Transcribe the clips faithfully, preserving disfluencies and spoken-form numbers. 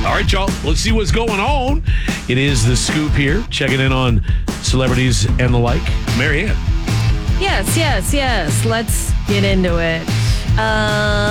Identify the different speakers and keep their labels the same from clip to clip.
Speaker 1: All right, y'all. Let's see what's going on. It is The Scoop here, checking in on celebrities and the like. Marianne.
Speaker 2: Yes, yes, yes. Let's get into it. Uh,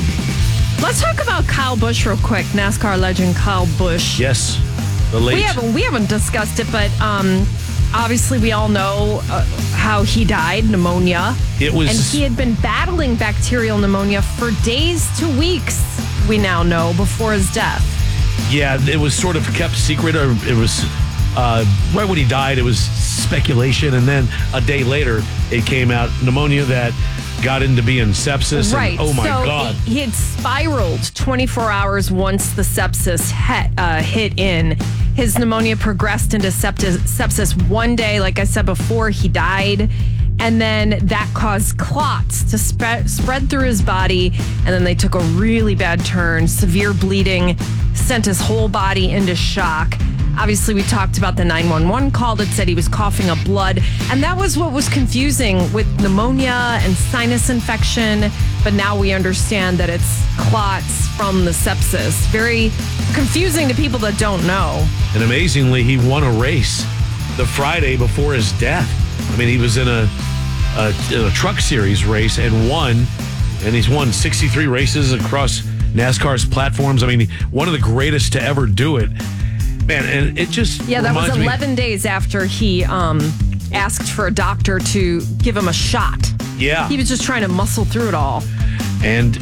Speaker 2: let's talk about Kyle Busch real quick. NASCAR legend Kyle Busch.
Speaker 1: Yes, the late.
Speaker 2: We haven't we haven't discussed it, but um, obviously we all know uh, how he died, pneumonia.
Speaker 1: It was,
Speaker 2: and he had been battling bacterial pneumonia for days to weeks. We now know before his death.
Speaker 1: Yeah, it was sort of kept secret. Or it was uh, right when he died. It was speculation, and then a day later, it came out pneumonia that got into being sepsis.
Speaker 2: Right.
Speaker 1: And, oh my
Speaker 2: so
Speaker 1: God!
Speaker 2: He, he had spiraled twenty-four hours once the sepsis hit, uh, hit in. His pneumonia progressed into septis, sepsis one day. Like I said before, he died. And then that caused clots to spread spread through his body. And then they took a really bad turn. Severe bleeding sent his whole body into shock. Obviously, we talked about the nine one one call that said he was coughing up blood. And that was what was confusing with pneumonia and sinus infection. But now we understand that it's clots from the sepsis. Very confusing to people that don't know.
Speaker 1: And amazingly, he won a race the Friday before his death. I mean, he was in a, a, in a truck series race and won, and he's won sixty-three races across NASCAR's platforms. I mean, one of the greatest to ever do it. Man, and it just
Speaker 2: Yeah, that was eleven
Speaker 1: me,
Speaker 2: days after he um, asked for a doctor to give him a shot.
Speaker 1: Yeah.
Speaker 2: He was just trying to muscle through it all.
Speaker 1: And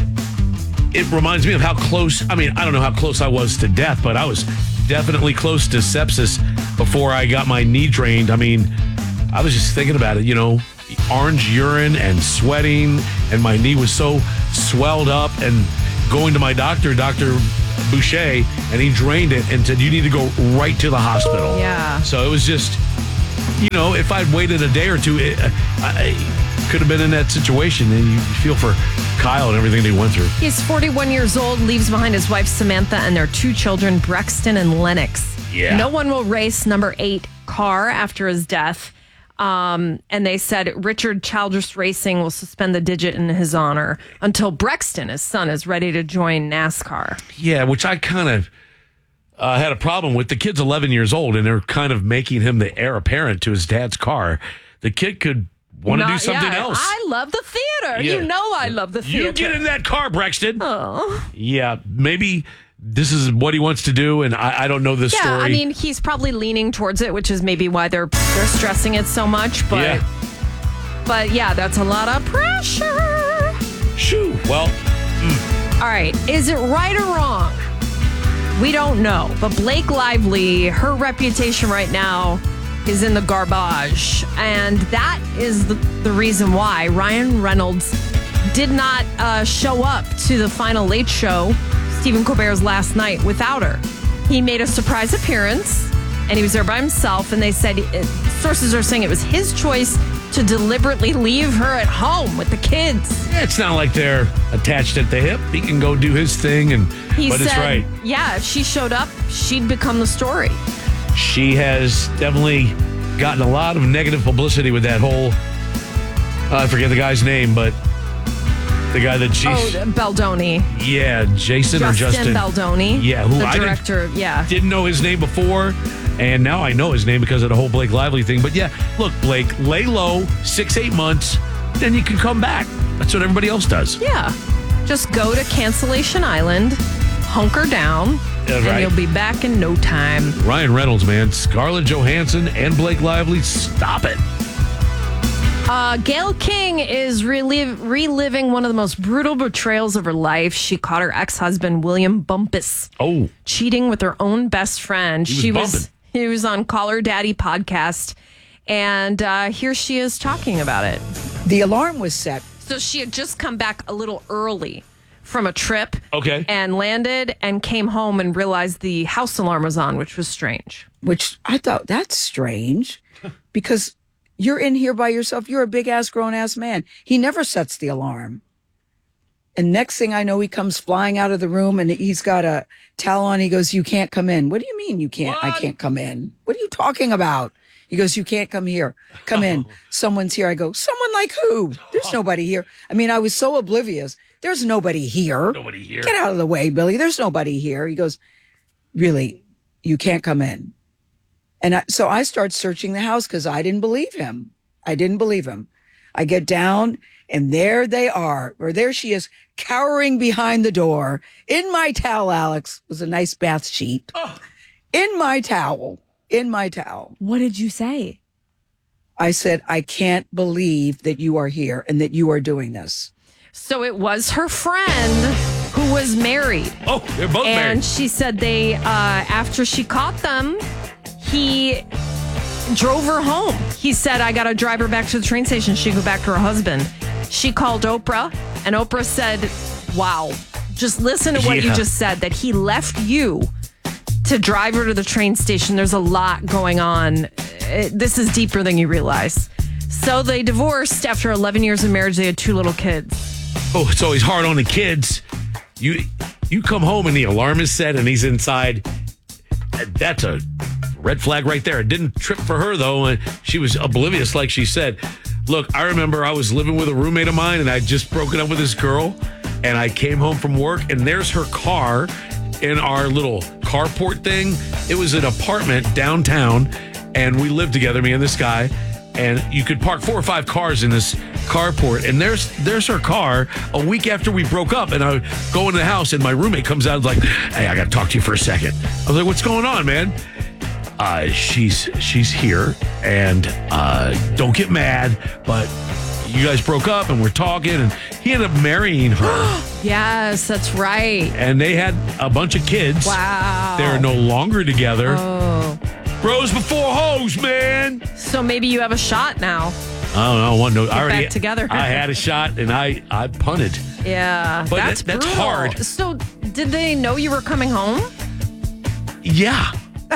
Speaker 1: it reminds me of how close, I mean, I don't know how close I was to death, but I was definitely close to sepsis before I got my knee drained. I mean, I was just thinking about it, you know, orange urine and sweating, and my knee was so swelled up, and going to my doctor, Doctor Boucher, and he drained it and said, you need to go right to the hospital.
Speaker 2: Yeah.
Speaker 1: So it was just, you know, if I'd waited a day or two, it, I could have been in that situation. And you feel for Kyle and everything they went through.
Speaker 2: He's forty-one years old, leaves behind his wife Samantha and their two children, Brexton and Lennox.
Speaker 1: Yeah.
Speaker 2: No one will race number eight car after his death. Um, and they said Richard Childress Racing will suspend the digit in his honor until Brexton, his son, is ready to join NASCAR.
Speaker 1: Yeah, which I kind of uh, had a problem with. The kid's eleven years old, and they're kind of making him the heir apparent to his dad's car. The kid could want to do something
Speaker 2: yeah,
Speaker 1: else.
Speaker 2: I love the theater.
Speaker 1: Yeah.
Speaker 2: You know I love the theater.
Speaker 1: You get in that car, Brexton.
Speaker 2: Oh.
Speaker 1: Yeah, maybe this is what he wants to do, and I, I don't know this
Speaker 2: yeah,
Speaker 1: story.
Speaker 2: I mean, he's probably leaning towards it, which is maybe why they're they're stressing it so much. But,
Speaker 1: yeah.
Speaker 2: but yeah, that's a lot of pressure.
Speaker 1: Shoo. Well, mm.
Speaker 2: All right. Is it right or wrong? We don't know. But Blake Lively, her reputation right now is in the garbage. And that is the, the reason why Ryan Reynolds did not uh, show up to the final Late Show, Stephen Colbert's last night, without her. He made a surprise appearance, and he was there by himself, and they said, it, sources are saying it was his choice to deliberately leave her at home with the kids.
Speaker 1: Yeah, it's not like they're attached at the hip. He can go do his thing, and
Speaker 2: He
Speaker 1: but
Speaker 2: said,
Speaker 1: it's right.
Speaker 2: yeah, if she showed up, she'd become the story.
Speaker 1: She has definitely gotten a lot of negative publicity with that whole, uh, I forget the guy's name, but the guy that she's...
Speaker 2: Oh, Baldoni.
Speaker 1: Yeah, Jason
Speaker 2: Justin
Speaker 1: or Justin.
Speaker 2: Baldoni.
Speaker 1: Yeah, who
Speaker 2: the
Speaker 1: I
Speaker 2: director,
Speaker 1: didn't,
Speaker 2: yeah.
Speaker 1: didn't know his name before, and now I know his name because of the whole Blake Lively thing. But yeah, look, Blake, lay low, six, eight months, then you can come back. That's what everybody else does.
Speaker 2: Yeah. Just go to Cancellation Island, hunker down,
Speaker 1: Yeah,
Speaker 2: and
Speaker 1: right.
Speaker 2: you'll be back in no time.
Speaker 1: Ryan Reynolds, man, Scarlett Johansson and Blake Lively, stop it.
Speaker 2: Uh, Gayle King is reliv- reliving one of the most brutal betrayals of her life. She caught her ex-husband, William Bumpus,
Speaker 1: Oh,
Speaker 2: cheating with her own best friend.
Speaker 1: He was
Speaker 2: she
Speaker 1: bumping.
Speaker 2: was he was on Call Her Daddy podcast, and uh, here she is talking about it.
Speaker 3: The alarm was set.
Speaker 2: So she had just come back a little early from a trip,
Speaker 1: okay.
Speaker 2: and landed and came home and realized the house alarm was on, which was strange.
Speaker 3: Which I thought, that's strange because you're in here by yourself. You're a big ass grown ass man. He never sets the alarm. And next thing I know, he comes flying out of the room and he's got a towel on. He goes, you can't come in. What do you mean you can't?
Speaker 1: What?
Speaker 3: I can't come in. What are you talking about? He goes, you can't come here. Come in. Someone's here. I go, someone like who? There's nobody here. I mean, I was so oblivious. There's nobody here.
Speaker 1: Nobody here.
Speaker 3: Get out of the way, Billy. There's nobody here. He goes, really, you can't come in. And I, so I start searching the house because I didn't believe him. I didn't believe him. I get down and there they are, or there she is, cowering behind the door in my towel, Alex. It was a nice bath sheet.
Speaker 1: Oh.
Speaker 3: In my towel, in my towel.
Speaker 2: What did you say?
Speaker 3: I said, I can't believe that you are here and that you are doing this.
Speaker 2: So it was her friend who was married.
Speaker 1: Oh, they're both
Speaker 2: And
Speaker 1: married.
Speaker 2: she said they, uh, after she caught them, he drove her home. He said, I got to drive her back to the train station. She can go back to her husband. She called Oprah, and Oprah said, wow, just listen to what
Speaker 1: Yeah.
Speaker 2: you just said, that he left you to drive her to the train station. There's a lot going on. It, this is deeper than you realize. So they divorced after eleven years of marriage. They had two little kids.
Speaker 1: Oh, it's always hard on the kids. You you come home and the alarm is set and he's inside. That's a red flag right there. It didn't trip for her, though. And she was oblivious, like she said. Look, I remember I was living with a roommate of mine and I'd just broken up with this girl. And I came home from work and there's her car in our little carport thing. It was an apartment downtown and we lived together, me and this guy. And you could park four or five cars in this carport. And there's there's her car a week after we broke up. And I go into the house and my roommate comes out and is like, hey, I got to talk to you for a second. I was like, what's going on, man? Uh, she's she's here. And uh, don't get mad. But you guys broke up and we're talking. And he ended up marrying her.
Speaker 2: Yes, that's right.
Speaker 1: And they had a bunch of kids.
Speaker 2: Wow.
Speaker 1: They're no longer together.
Speaker 2: Oh.
Speaker 1: Bros before hoes, man.
Speaker 2: So maybe you have a shot now.
Speaker 1: I don't know. One, no, I already
Speaker 2: back together.
Speaker 1: I had a shot and I, I punted.
Speaker 2: Yeah.
Speaker 1: But
Speaker 2: that's
Speaker 1: that- that's
Speaker 2: brutal.
Speaker 1: hard.
Speaker 2: So did they know you were coming home?
Speaker 1: Yeah.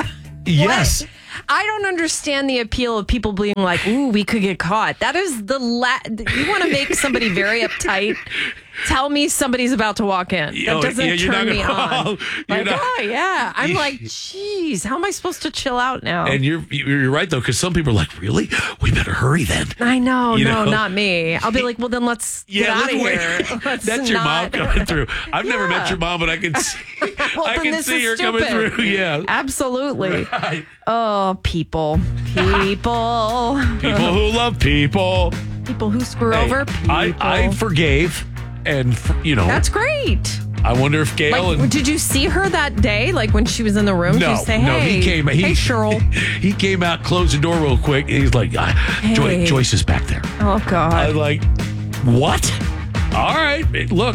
Speaker 1: Yes.
Speaker 2: What? I don't understand the appeal of people being like, ooh, we could get caught. That is the la- you want to make somebody very uptight. Tell me somebody's about to walk in. That
Speaker 1: Oh,
Speaker 2: doesn't
Speaker 1: yeah, you're
Speaker 2: turn
Speaker 1: not
Speaker 2: me
Speaker 1: gonna-
Speaker 2: on.
Speaker 1: you're
Speaker 2: Like,
Speaker 1: not-
Speaker 2: oh, yeah. I'm
Speaker 1: Yeah.
Speaker 2: like, geez, how am I supposed to chill out now?
Speaker 1: And you're you're right though, because some people are like, really? We better hurry then.
Speaker 2: I know,
Speaker 1: You
Speaker 2: no,
Speaker 1: know?
Speaker 2: not me. I'll be like, well, then let's get out
Speaker 1: let's
Speaker 2: of
Speaker 1: wait.
Speaker 2: here. Let's
Speaker 1: That's your mom
Speaker 2: not-
Speaker 1: coming through. I've never met
Speaker 2: Yeah.
Speaker 1: your mom, but I can see
Speaker 2: Well,
Speaker 1: I
Speaker 2: then
Speaker 1: can
Speaker 2: this
Speaker 1: see her
Speaker 2: is
Speaker 1: coming
Speaker 2: stupid.
Speaker 1: through. Yeah.
Speaker 2: Absolutely.
Speaker 1: Right.
Speaker 2: Oh, people. People.
Speaker 1: People who love people.
Speaker 2: People who screw
Speaker 1: Hey,
Speaker 2: over people.
Speaker 1: I, I forgave, and you know,
Speaker 2: That's great.
Speaker 1: I wonder if Gail
Speaker 2: Like,
Speaker 1: and
Speaker 2: did you see her that day? Like when she was in the room? Did
Speaker 1: no,
Speaker 2: you say, hey,
Speaker 1: no, he came. He,
Speaker 2: hey, Cheryl.
Speaker 1: He came out, closed the door real quick. And he's like, ah, Joy,
Speaker 2: Hey.
Speaker 1: Joyce is back there.
Speaker 2: Oh,
Speaker 1: I was
Speaker 2: God.
Speaker 1: like, what? All right, look,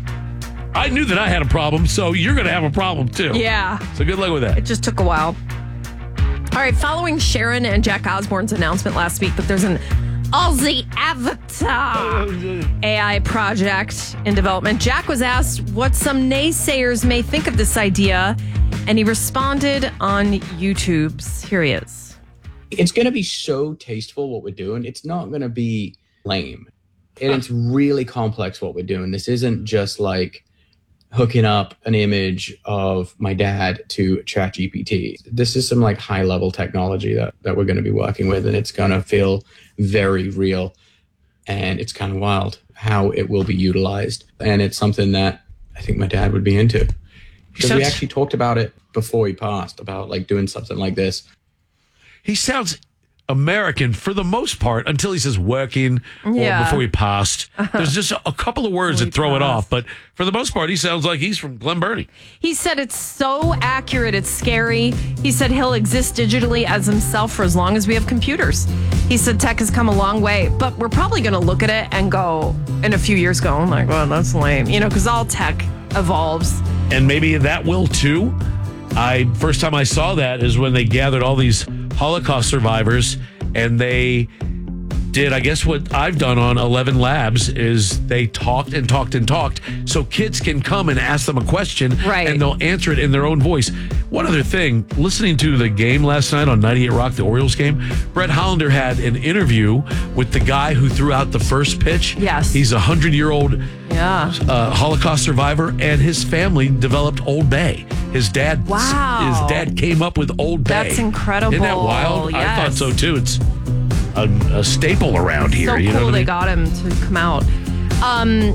Speaker 1: I knew that I had a problem, so you're going to have a problem too.
Speaker 2: Yeah.
Speaker 1: So good luck with that.
Speaker 2: It just took a while. All right, following Sharon and Jack Osborne's announcement last week that there's an Aussie Avatar A I project in development, Jack was asked what some naysayers may think of this idea, and he responded on YouTube's. Here he is.
Speaker 4: It's going to be so tasteful what we're doing. It's not going to be lame. And it's really complex what we're doing. This isn't just like hooking up an image of my dad to ChatGPT. This is some like high level technology that, that we're going to be working with, and it's going to feel very real. And it's kind of wild how it will be utilized. And it's something that I think my dad would be into. Because we
Speaker 1: sounds-
Speaker 4: actually talked about it before he passed, about like doing something like this.
Speaker 1: He sounds American for the most part until he says working
Speaker 2: Yeah.
Speaker 1: or before he passed. There's just a, a couple of words
Speaker 2: Before
Speaker 1: that throw
Speaker 2: he
Speaker 1: it off,
Speaker 2: passed.
Speaker 1: but for the most part, he sounds like he's from Glen Burnie.
Speaker 2: He said it's so accurate, it's scary. He said he'll exist digitally as himself for as long as we have computers. He said tech has come a long way, but we're probably going to look at it and go, in a few years, go, oh my God, that's lame. You know, because all tech evolves.
Speaker 1: And maybe that will too. I first time I saw that is when they gathered all these Holocaust survivors and they did, I guess what I've done on eleven Labs is they talked and talked and talked so kids can come and ask them a question
Speaker 2: Right.
Speaker 1: and they'll answer it in their own voice. One other thing, listening to the game last night on ninety-eight Rock, the Orioles game, Brett Hollander had an interview with the guy who threw out the first pitch.
Speaker 2: Yes.
Speaker 1: He's a hundred-year-old
Speaker 2: Yeah.
Speaker 1: uh, Holocaust survivor, and his family developed Old Bay. His dad,
Speaker 2: Wow.
Speaker 1: his dad came up with Old Bay.
Speaker 2: That's incredible.
Speaker 1: Isn't that wild? I thought
Speaker 2: Yes.
Speaker 1: so too. It's a, a staple around here.
Speaker 2: So
Speaker 1: you know
Speaker 2: cool
Speaker 1: what I
Speaker 2: they
Speaker 1: mean?
Speaker 2: got him to come out. Um,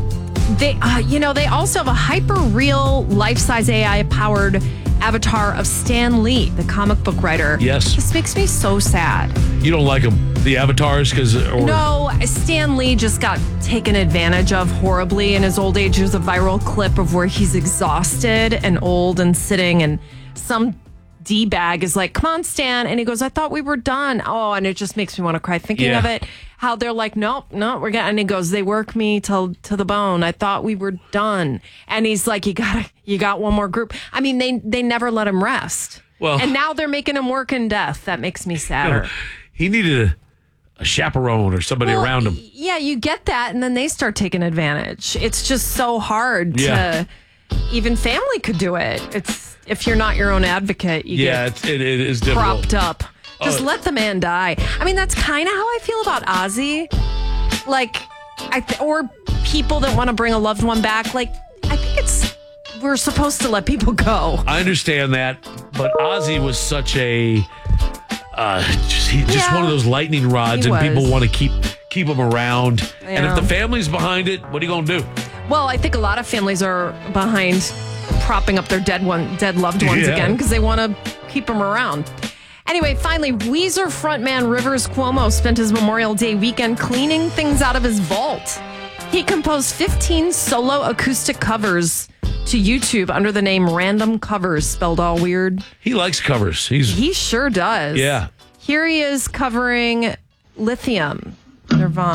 Speaker 2: they, uh, you know, they also have a hyper real life size A I powered avatar of Stan Lee, the comic book writer.
Speaker 1: Yes.
Speaker 2: This makes me so sad.
Speaker 1: You don't like them, the avatars, because
Speaker 2: No, Stan Lee just got taken advantage of horribly in his old age. There's a viral clip of where he's exhausted and old and sitting, and some D-bag is like, come on, Stan. And he goes, I thought we were done. Oh, and it just makes me want to cry thinking
Speaker 1: Yeah.
Speaker 2: of it. How they're like, nope, no, we're gonna. And he goes, they work me till to the bone. I thought we were done. And he's like, you got you got one more group. I mean, they they never let him rest.
Speaker 1: Well-
Speaker 2: and now they're making him work in death. That makes me sadder.
Speaker 1: he needed a, a chaperone or somebody
Speaker 2: Well,
Speaker 1: around him.
Speaker 2: Yeah, you get that, and then they start taking advantage. It's just so hard
Speaker 1: Yeah.
Speaker 2: to. Even family could do it. It's if you're not your own advocate, you
Speaker 1: Yeah,
Speaker 2: get
Speaker 1: it's, it, it is difficult.
Speaker 2: propped up. Just
Speaker 1: Oh.
Speaker 2: let the man die. I mean, that's kind of how I feel about Ozzy. Like, I th- or people that want to bring a loved one back. Like, I think it's we're supposed to let people go.
Speaker 1: I understand that, but Ozzy was such a uh, just, he, just
Speaker 2: Yeah.
Speaker 1: one of those lightning rods,
Speaker 2: He
Speaker 1: and people
Speaker 2: was.
Speaker 1: want to keep keep him around. And if
Speaker 2: Yeah.
Speaker 1: the family's behind it, what are you gonna do?
Speaker 2: Well, I think a lot of families are behind propping up their dead one, dead loved ones
Speaker 1: Yeah.
Speaker 2: again because they want to keep them around. Anyway, finally, Weezer frontman Rivers Cuomo spent his Memorial Day weekend cleaning things out of his vault. He composed fifteen solo acoustic covers to YouTube under the name Random Covers, spelled all weird.
Speaker 1: He likes covers. He's
Speaker 2: He sure does.
Speaker 1: Yeah.
Speaker 2: Here he is covering Lithium, Nirvana.